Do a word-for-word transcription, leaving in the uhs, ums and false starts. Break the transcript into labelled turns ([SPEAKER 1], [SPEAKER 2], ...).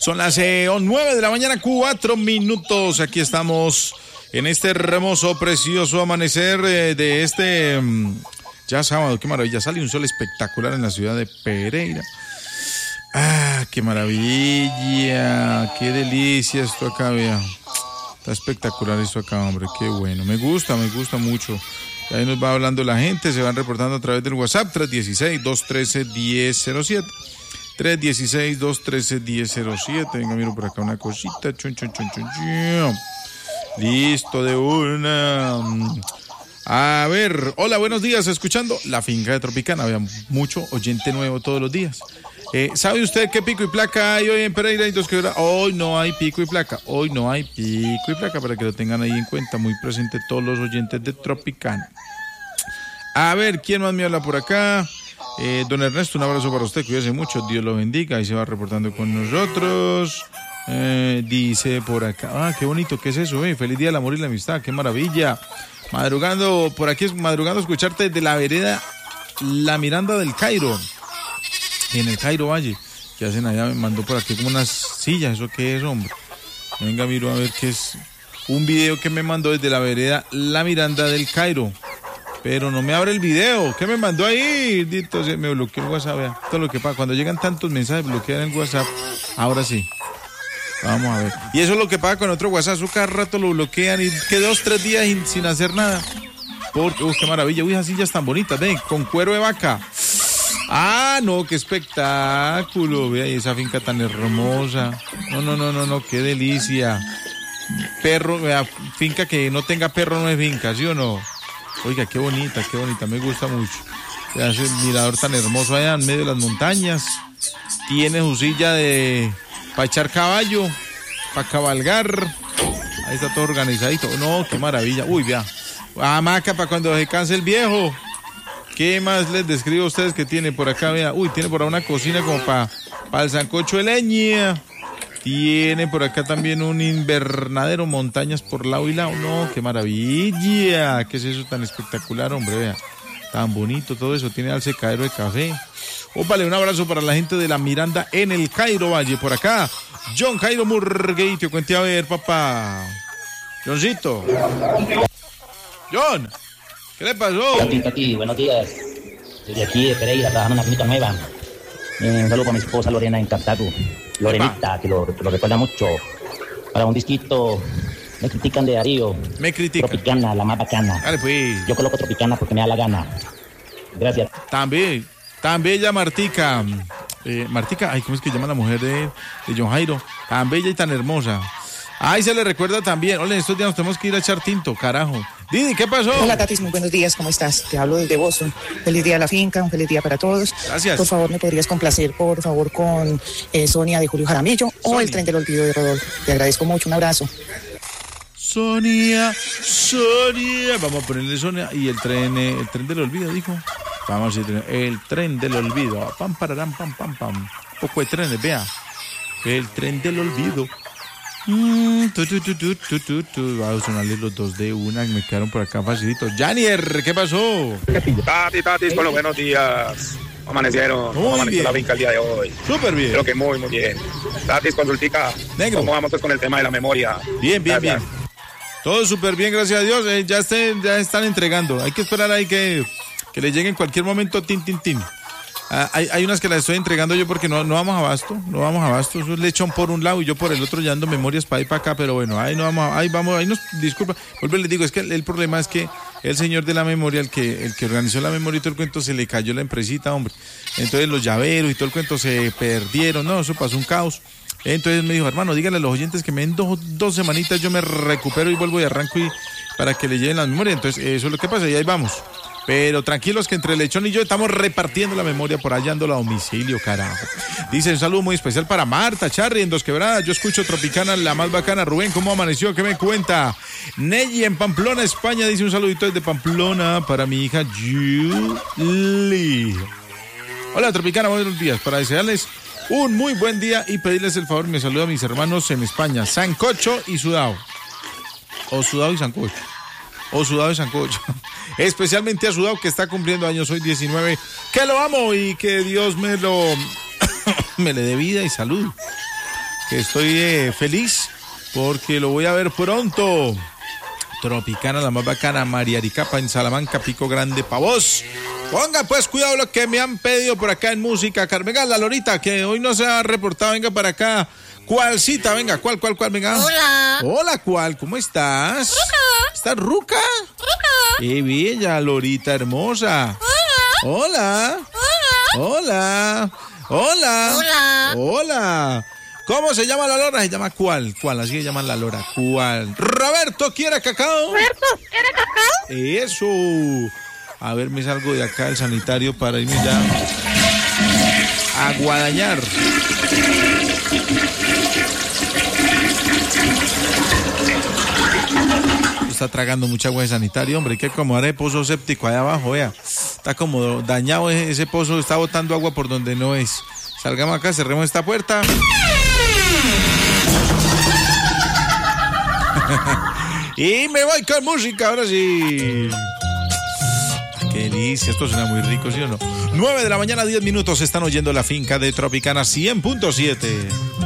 [SPEAKER 1] Son las eh, nueve de la mañana, cuatro minutos. Aquí estamos en este hermoso, precioso amanecer eh, de este um, ya sábado. Qué maravilla, sale un sol espectacular en la ciudad de Pereira. Ah, qué maravilla, qué delicia esto acá, vea. Está espectacular esto acá, hombre, qué bueno. Me gusta, me gusta mucho. Y ahí nos va hablando la gente, se van reportando a través del WhatsApp tres uno seis, dos uno tres, uno cero cero siete. tres uno seis, dos uno tres, uno cero cero siete. Venga, miro por acá una cosita. Chun, chun, chun, chun, chun. Listo de una. A ver, hola, buenos días, escuchando La Finca de Tropicana. Había mucho oyente nuevo todos los días. Eh, ¿Sabe usted qué pico y placa hay hoy en Pereira y Dos Quebradas? Hoy no hay pico y placa, hoy no hay pico y placa, para que lo tengan ahí en cuenta, muy presente todos los oyentes de Tropicana. A ver, ¿quién más me habla por acá? Eh, don Ernesto, un abrazo para usted, cuídese mucho, Dios lo bendiga, ahí se va reportando con nosotros. Eh, dice por acá, ah, qué bonito, ¿qué es eso? Eh? Feliz día del amor y la amistad, qué maravilla. Madrugando, por aquí es madrugando, escucharte desde la vereda La Miranda del Cairo. En el Cairo Valle, que hacen allá, me mandó por aquí como unas sillas, ¿eso qué es, hombre? Venga, miro a ver qué es. Un video que me mandó desde la vereda La Miranda del Cairo, pero no me abre el video. ¿Qué me mandó ahí? Entonces me bloqueó el WhatsApp, vea. Todo lo que pasa, cuando llegan tantos mensajes, bloquean el WhatsApp. Ahora sí. Vamos a ver. Y eso es lo que pasa con otro WhatsApp, eso cada rato lo bloquean y que dos, tres días sin, sin hacer nada. Porque, uy, qué maravilla, uy, esas sillas tan bonitas, ven, con cuero de vaca. Ah, no, qué espectáculo, vea, y esa finca tan hermosa. No, no, no, no, no, qué delicia. Perro, vea, finca que no tenga perro no es finca, ¿sí o no? Oiga, qué bonita, qué bonita, me gusta mucho. Vea ese mirador tan hermoso allá en medio de las montañas. Tiene su silla de para echar caballo, para cabalgar. Ahí está todo organizadito. No, qué maravilla. Uy, vea, hamaca para cuando se canse el viejo. ¿Qué más les describo a ustedes que tiene por acá? Vea, uy, tiene por ahí una cocina como para pa el sancocho de leña. Tiene por acá también un invernadero, montañas por lado y lado. No, qué maravilla. ¿Qué es eso tan espectacular, hombre? Vea, tan bonito todo eso. Tiene al secadero de café. Ópale, un abrazo para la gente de La Miranda en el Cairo Valle. Por acá, John Jairo Murgueito. Cuente a ver, papá. Johncito. John. ¿Qué le pasó?
[SPEAKER 2] Tati, Tati, buenos días. Desde aquí de Pereira, trabajando en una clínica nueva. Eh, un saludo para mi esposa Lorena en Cartago. Lorenita, que lo, que lo recuerda mucho. Para un disquito, me critican de Darío.
[SPEAKER 1] Me critican.
[SPEAKER 2] Tropicana, la más bacana.
[SPEAKER 1] Dale, pues.
[SPEAKER 2] Yo coloco Tropicana porque me da la gana. Gracias.
[SPEAKER 1] También, tan bella Martica. Eh, Martica, ay, ¿cómo es que llama la mujer de, de John Jairo? Tan bella y tan hermosa. Ay, se le recuerda también. Hola, estos días nos tenemos que ir a echar tinto, carajo. Didi, ¿qué pasó?
[SPEAKER 3] Hola, Tatis, muy buenos días, ¿cómo estás? Te hablo desde Boston. Feliz día a la finca, un feliz día para todos.
[SPEAKER 1] Gracias.
[SPEAKER 3] Por favor, ¿me podrías complacer, por favor, con eh, Sonia de Julio Jaramillo
[SPEAKER 1] Sonia.
[SPEAKER 3] O El Tren del Olvido de Rodolfo? Te agradezco mucho, un abrazo.
[SPEAKER 1] Sonia, Sonia. Vamos a ponerle Sonia y el tren, eh, el tren del olvido, dijo. Vamos a decir, el tren del olvido. Pam, pararán, pam, pam, pam. Un poco de trenes, vea. El tren del olvido. Mm, tu, tu, tu, tu, tu, tu, tu. Vamos a sonarle los dos de una que me quedaron por acá facilito. Janier, ¿qué pasó?
[SPEAKER 4] Tati, Tati, con los buenos días. Amanecieron,
[SPEAKER 1] Muy
[SPEAKER 4] ¿cómo amaneció
[SPEAKER 1] bien.
[SPEAKER 4] la finca el día de hoy?
[SPEAKER 1] Súper bien.
[SPEAKER 4] Creo que muy, muy bien. Tatis, consultica.
[SPEAKER 1] Negro.
[SPEAKER 4] ¿Cómo vamos pues con el tema de la memoria?
[SPEAKER 1] Bien, bien,
[SPEAKER 4] Gracias.
[SPEAKER 1] bien. Todo súper bien, gracias a Dios. Eh, ya, estén, ya están entregando. Hay que esperar ahí que, que le llegue en cualquier momento tin, tin, tin. Ah, hay, hay unas que las estoy entregando yo porque no, no vamos a abasto, no vamos a abasto. Eso es lechón por un lado y yo por el otro llevando memorias para ahí para acá, pero bueno, ahí no vamos, a, ahí vamos, ahí nos disculpa. Vuelvo y les digo, es que el, el problema es que el señor de la memoria, el que, el que organizó la memoria y todo el cuento, se le cayó la empresita, hombre. Entonces los llaveros y todo el cuento se perdieron, no, eso pasó un caos. Entonces me dijo, hermano, díganle a los oyentes que me den dos, dos semanitas, yo me recupero y vuelvo y arranco y para que le lleven las memorias. Entonces eso es lo que pasa y ahí vamos. Pero tranquilos que entre Lechón y yo estamos repartiendo la memoria por allá ando a domicilio, carajo. Dice un saludo muy especial para Marta Charri en Dos Quebradas. Yo escucho Tropicana, la más bacana. Rubén, ¿cómo amaneció? ¿Qué me cuenta? Nelly en Pamplona, España, dice un saludito desde Pamplona para mi hija Julie. Hola Tropicana, buenos días. Para desearles un muy buen día y pedirles el favor, me saludo a mis hermanos en España, Sancocho y Sudao. O Sudao y Sancocho. O Sudado y Sancocho. Especialmente a Sudado, que está cumpliendo años hoy diecinueve. Que lo amo y que Dios me lo me le dé vida y salud. que estoy eh, feliz porque lo voy a ver pronto. Tropicana, la más bacana, Mariaricapa en Salamanca, Pico Grande, pa' vos. Ponga pues cuidado lo que me han pedido por acá en música. Venga, la Lorita, que hoy no se ha reportado, venga para acá. ¿Cuál cita? Venga, ¿cuál, cuál, cuál? Venga.
[SPEAKER 5] Hola.
[SPEAKER 1] Hola, ¿cuál? ¿Cómo estás?
[SPEAKER 5] Ruca.
[SPEAKER 1] ¿Estás ruca?
[SPEAKER 5] Ruca.
[SPEAKER 1] ¡Qué bella, Lorita hermosa!
[SPEAKER 5] Hola.
[SPEAKER 1] Hola. Hola. Hola.
[SPEAKER 5] Hola.
[SPEAKER 1] Hola. ¿Cómo se llama la lora? Se llama ¿cuál? ¿Cuál? Así se llama la lora. ¿Cuál? Roberto, ¿quiere cacao?
[SPEAKER 5] Roberto, ¿quiere cacao?
[SPEAKER 1] Eso. A ver, me salgo de acá del sanitario para irme ya a Guadañar. Está tragando mucha agua de sanitario, hombre. Hay que acomodar el pozo séptico allá abajo, vea. Está como dañado ese, ese pozo, está botando agua por donde no es. Salgamos acá, cerremos esta puerta. Y me voy con música, ahora sí. Qué delicia, esto suena muy rico, ¿sí o no? nueve de la mañana, diez minutos, están oyendo La Finca de Tropicana cien punto siete.